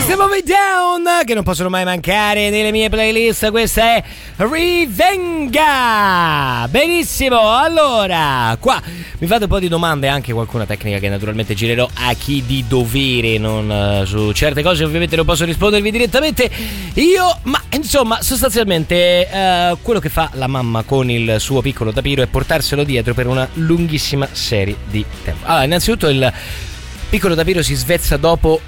System of a Down, che non possono mai mancare nelle mie playlist. Questa è Rivenga. Benissimo, allora qua mi fate un po' di domande, anche qualcuna tecnica che naturalmente girerò a chi di dovere, non su certe cose ovviamente non posso rispondervi direttamente io, ma insomma sostanzialmente quello che fa la mamma con il suo piccolo tapiro è portarselo dietro per una lunghissima serie di tempo. Allora, innanzitutto il piccolo tapiro si svezza dopo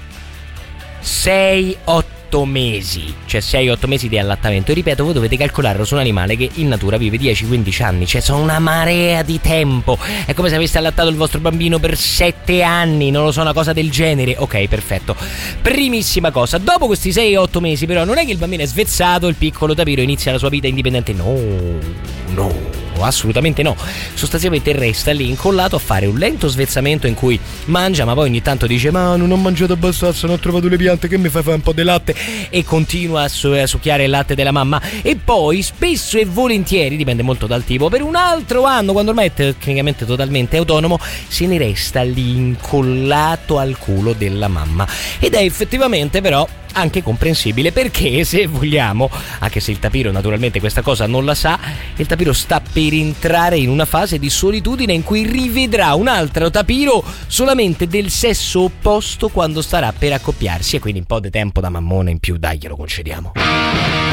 6-8 mesi, cioè 6-8 mesi di allattamento, e ripeto, voi dovete calcolarlo su un animale che in natura vive 10-15 anni, cioè sono una marea di tempo. È come se aveste allattato il vostro bambino per 7 anni, non lo so, una cosa del genere. Ok, perfetto. Primissima cosa, dopo questi 6-8 mesi però non è che il bambino è svezzato, il piccolo tapiro inizia la sua vita indipendente, no, assolutamente no. Sostanzialmente resta lì incollato a fare un lento svezzamento in cui mangia, ma poi ogni tanto dice: ma non ho mangiato abbastanza, non ho trovato le piante, che mi fai fare un po' di latte? E continua a succhiare il latte della mamma. E poi spesso e volentieri, dipende molto dal tipo, per un altro anno, quando ormai è tecnicamente totalmente autonomo, se ne resta lì incollato al culo della mamma. Ed è effettivamente però anche comprensibile, perché se vogliamo, anche se il tapiro naturalmente questa cosa non la sa, il tapiro sta per entrare in una fase di solitudine in cui rivedrà un altro tapiro solamente del sesso opposto quando starà per accoppiarsi, e quindi un po' di tempo da mammone in più, dai, glielo concediamo.